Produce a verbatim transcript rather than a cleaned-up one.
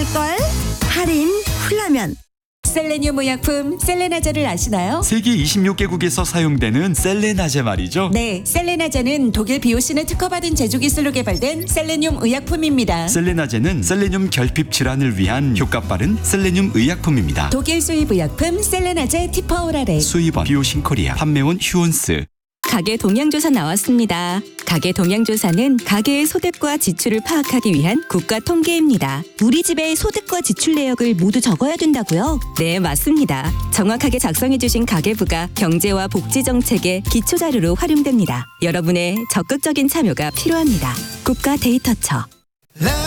쌀걸 할인 훌라면. 셀레늄 의약품 셀레나제를 아시나요? 세계 이십육 개국에서 사용되는 셀레나제 말이죠. 네, 셀레나제는 독일 비오신을 특허받은 제조 기술로 개발된 셀레늄 의약품입니다. 셀레나제는 셀레늄 결핍 질환을 위한 효과 빠른 셀레늄 의약품입니다. 독일 수입 의약품 셀레나제 티퍼오랄에. 수입원 비오신 코리아, 판매원 휴온스. 가계 동향조사 나왔습니다. 가계 동향조사는 가계의 소득과 지출을 파악하기 위한 국가 통계입니다. 우리 집의 소득과 지출 내역을 모두 적어야 된다고요? 네, 맞습니다. 정확하게 작성해주신 가계부가 경제와 복지 정책의 기초 자료로 활용됩니다. 여러분의 적극적인 참여가 필요합니다. 국가 데이터처.